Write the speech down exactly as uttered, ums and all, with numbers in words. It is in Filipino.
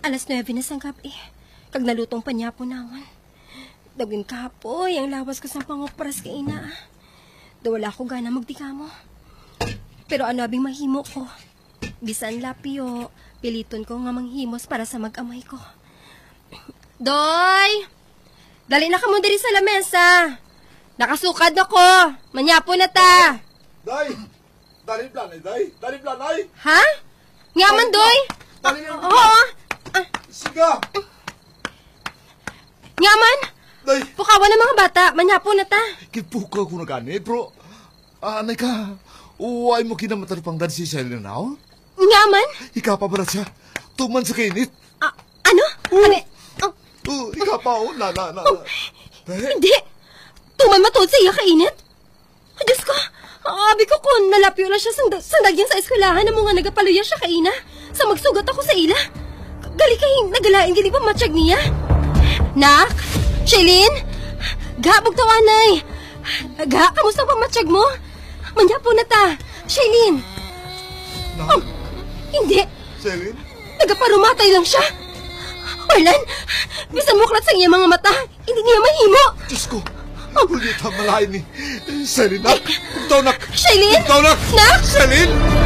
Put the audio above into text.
Alas nuwebe na sang gabi. Kag nalutong pa niya po naman. Dawin kapoy, ang lawas ko sa pangopras kay ina. Da wala ko gana magdika mo. Pero ano abing mahimo ko? Bisan lapyo, piliton ko nga manghimos para sa mag-amay ko. Doy! Dali na ka mo diri sa lamesa. Nakasukad na ko. Manyapo na ta. Day! Dali planay, day! Dali planay! Ha? Ngaman, Doy? Dali na! Oo. Siga! Ngaman? Day! Pukawan ng mga bata. Manyapo na ta. Kipuka ko na ganit, bro. Anay ka, uway mo kinamatarpang dan si Selena now? Ngaman? Ika pa ba siya? Tuman sa kainit. Ah, ano? Uh, Ano? Oh. Uh, ika pa, oh, na, na, na. Oh. Eh? Hindi. Tuman matod sa iya kainit. Oh, Diyos ko. Abi ko kung nalapyo na siya sang, sang dagyan sa eskwelahan na mga nagapaluya siya kaina. Sa magsugat ako sa ila. Gali kay nagalain gini pa matsyag niya. Nak? Shailene? Ga, bugtawanay. Ga, kamusta pa matsyag mo? Manyapo na ta. Shailene. No? Oh, hindi. Selene? Nagaparumatay lang siya. Orlan, bisan muklat sa iya mga mata. Hindi niya mahimo. Diyos ko. Ulit ang malain ni Selene, nak. Ikaw, nak. Shailene? Ikaw, nak. Nak? Selene!